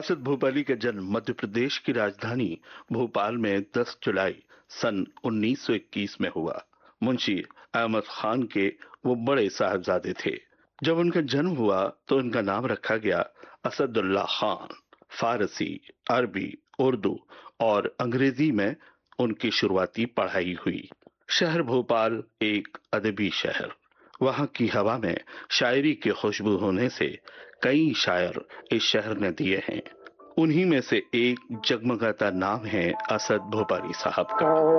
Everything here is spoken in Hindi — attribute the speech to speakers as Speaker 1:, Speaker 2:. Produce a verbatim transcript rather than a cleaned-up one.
Speaker 1: असद भोपाली का जन्म मध्य प्रदेश की राजधानी भोपाल में दस जुलाई सन उन्नीस सौ इक्कीस में हुआ। मुंशी अहमद खान के वो बड़े साहबजादे थे। जब उनका जन्म हुआ तो उनका नाम रखा गया असदुल्ला खान। फारसी, अरबी, उर्दू और अंग्रेजी में उनकी शुरुआती पढ़ाई हुई। शहर भोपाल एक अदबी शहर। वहां की हवा में शायरी की खुशबू होने से कई शायर इस शहर ने दिए हैं। उन्हीं में से एक जगमगाता नाम है असद भोपाली साहब का।